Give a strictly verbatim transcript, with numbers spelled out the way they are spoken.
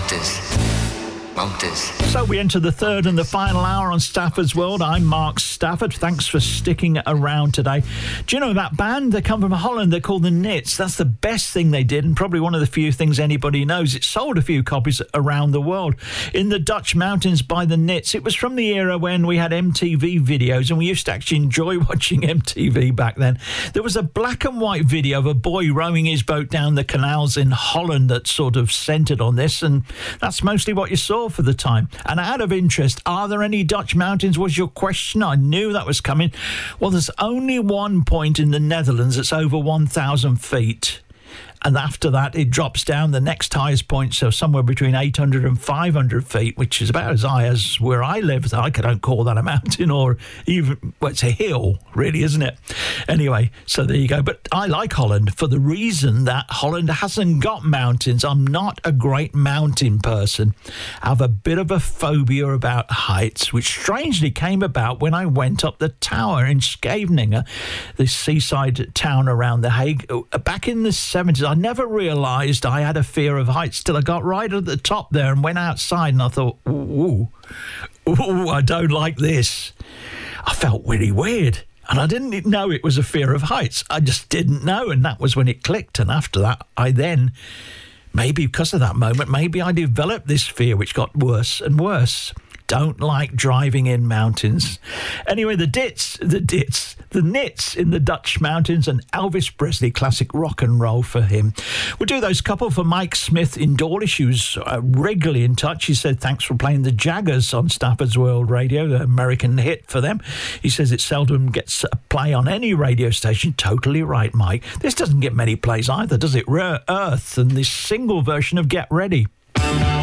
Motors. Motors. So we enter the third and the final hour on Stafford's World. I'm Mark Stafford. Thanks for sticking around today. Do you know that band? They come from Holland. They're called the Nits. That's the best thing they did, and probably one of the few things anybody knows. It sold a few copies around the world. In the Dutch Mountains by the Nits. It was from the era when we had M T V videos, and we used to actually enjoy watching M T V back then. There was a black and white video of a boy rowing his boat down the canals in Holland that sort of centred on this, and that's mostly what you saw for the time. And out of interest, are there any Dutch mountains was your question. I knew that was coming. Well, there's only one point in the Netherlands that's over one thousand feet. And after that, it drops down. The next highest point, so somewhere between eight hundred and five hundred feet, which is about as high as where I live. I don't call that a mountain, or even, well, it's a hill, really, isn't it? Anyway, so there you go. But I like Holland for the reason that Holland hasn't got mountains. I'm not a great mountain person. I have a bit of a phobia about heights, which strangely came about when I went up the tower in Scheveningen, this seaside town around The Hague. Back in the seventies, I never realised I had a fear of heights till I got right at the top there and went outside, and I thought, ooh, ooh, I don't like this. I felt really weird, and I didn't know it was a fear of heights. I just didn't know, and that was when it clicked. And after that, I then, maybe because of that moment, maybe I developed this fear, which got worse and worse. Don't like driving in mountains. Anyway, the Dits, the Dits, the Nits in the Dutch mountains, and Elvis Presley, classic rock and roll for him. We'll do those couple for Mike Smith in Dawlish, who's uh, regularly in touch. He said, thanks for playing the Jaggers on Stafford's World Radio, the American hit for them. He says it seldom gets a play on any radio station. Totally right, Mike. This doesn't get many plays either, does it? Rare Earth and this single version of Get Ready.